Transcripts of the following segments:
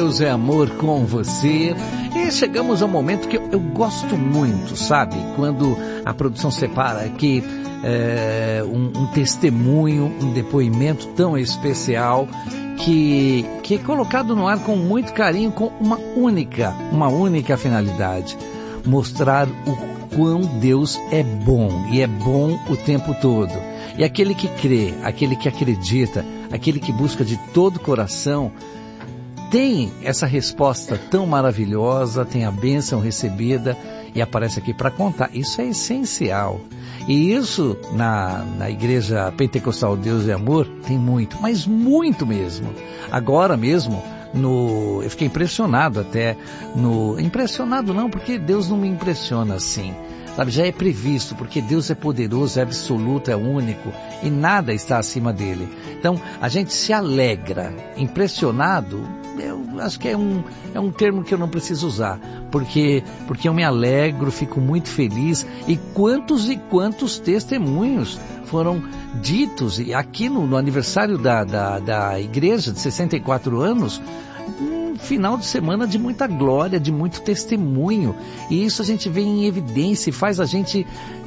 Deus é amor com você. E chegamos ao momento que eu gosto muito, sabe? Quando a produção separa aqui um testemunho, um depoimento tão especial que é colocado no ar com muito carinho, com uma única finalidade: mostrar o quão Deus é bom, e é bom o tempo todo. E aquele que crê, aquele que acredita, aquele que busca de todo o coração, tem essa resposta tão maravilhosa, tem a bênção recebida e aparece aqui para contar. Isso é essencial. E isso na Igreja Pentecostal Deus é Amor tem muito, mas muito mesmo. Agora mesmo, eu fiquei impressionado até. Impressionado não, porque Deus não me impressiona assim. Sabe, já é previsto, porque Deus é poderoso, é absoluto, é único e nada está acima dele. Então, a gente se alegra. Impressionado, eu acho que é um termo que eu não preciso usar, porque eu me alegro, fico muito feliz. E quantos testemunhos foram ditos, e aqui no aniversário da igreja de 64 anos, um final de semana de muita glória, de muito testemunho, e isso a gente vê em evidência e faz a gente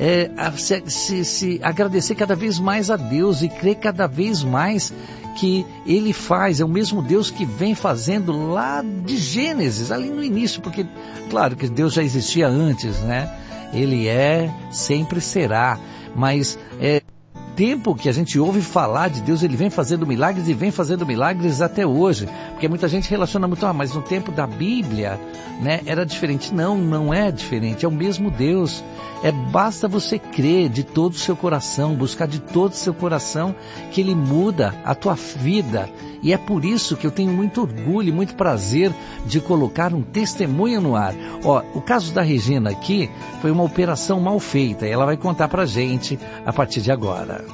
se agradecer cada vez mais a Deus e crer cada vez mais que Ele faz. É o mesmo Deus que vem fazendo lá de Gênesis, ali no início, porque claro que Deus já existia antes, né? Ele sempre será, mas tempo que a gente ouve falar de Deus, Ele vem fazendo milagres e vem fazendo milagres até hoje, porque muita gente relaciona muito, mas no tempo da Bíblia, né, era diferente. Não é diferente, é o mesmo Deus. Basta você crer de todo o seu coração, buscar de todo o seu coração, que Ele muda a tua vida. E é por isso que eu tenho muito orgulho e muito prazer de colocar um testemunho no ar. O caso da Regina aqui foi uma operação mal feita, e ela vai contar pra gente a partir de agora.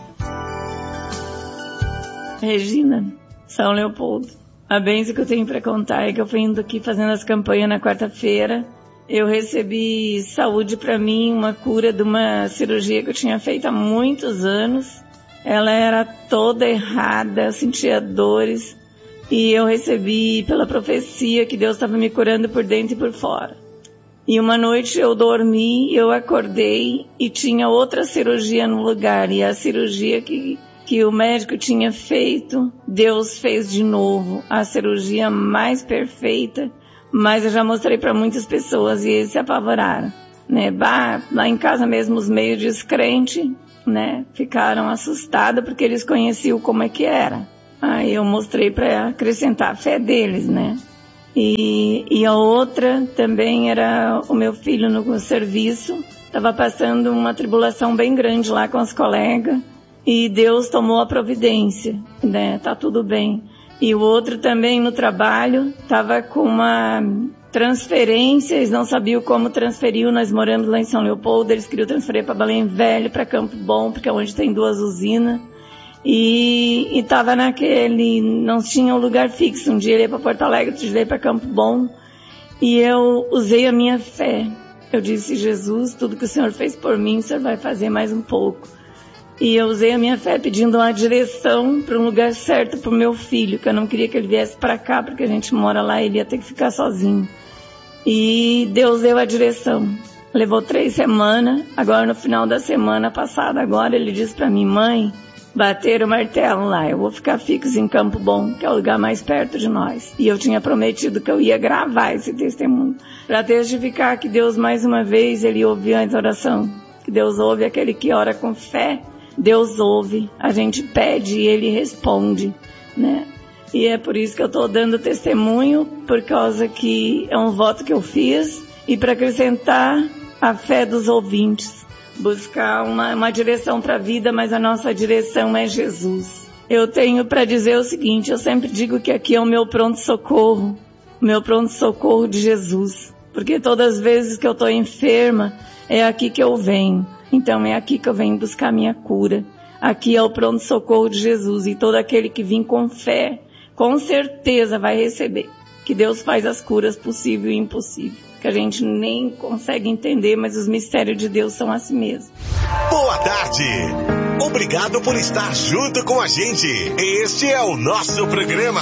Regina, São Leopoldo. A bênção que eu tenho para contar é que eu fui indo aqui fazendo as campanhas na quarta-feira. Eu recebi saúde para mim, uma cura de uma cirurgia que eu tinha feito há muitos anos. Ela era toda errada, eu sentia dores. E eu recebi pela profecia que Deus estava me curando por dentro e por fora. E uma noite eu dormi, eu acordei e tinha outra cirurgia no lugar. E a cirurgia que o médico tinha feito, Deus fez de novo. A cirurgia mais perfeita, mas eu já mostrei para muitas pessoas e eles se apavoraram, né? Lá em casa mesmo os meio descrentes, né, ficaram assustados porque eles conheciam como é que era. Aí eu mostrei para acrescentar a fé deles, né? E a outra também era o meu filho no serviço, estava passando uma tribulação bem grande lá com os colegas e Deus tomou a providência, né? Tá tudo bem. E o outro também no trabalho, estava com uma transferência, eles não sabiam como transferiu, nós moramos lá em São Leopoldo, eles queriam transferir para Belém Velho, para Campo Bom, porque é onde tem 2 usinas, e estava não tinha um lugar fixo, um dia ele ia para Porto Alegre, outro dia ele ia para Campo Bom, e eu usei a minha fé, eu disse: Jesus, tudo que o Senhor fez por mim, o Senhor vai fazer mais um pouco. E eu usei a minha fé pedindo uma direção para um lugar certo para o meu filho, que eu não queria que ele viesse para cá, porque a gente mora lá e ele ia ter que ficar sozinho. E Deus deu a direção. Levou 3 semanas, agora no final da semana passada, agora ele disse para mim: mãe, bateram o martelo lá, eu vou ficar fixo em Campo Bom, que é o lugar mais perto de nós. E eu tinha prometido que eu ia gravar esse testemunho, para testificar que Deus mais uma vez, Ele ouviu a oração, que Deus ouve aquele que ora com fé. Deus ouve, a gente pede e Ele responde, né? E é por isso que eu estou dando testemunho, por causa que é um voto que eu fiz, e para acrescentar a fé dos ouvintes, buscar uma direção para a vida, mas a nossa direção é Jesus. Eu tenho para dizer o seguinte, eu sempre digo que aqui é o meu pronto-socorro, o meu pronto-socorro de Jesus, porque todas as vezes que eu estou enferma, é aqui que eu venho. Então é aqui que eu venho buscar minha cura. Aqui é o pronto-socorro de Jesus. E todo aquele que vem com fé, com certeza vai receber. Que Deus faz as curas possível e impossível. Que a gente nem consegue entender, mas os mistérios de Deus são assim mesmo. Boa tarde! Obrigado por estar junto com a gente. Este é o nosso programa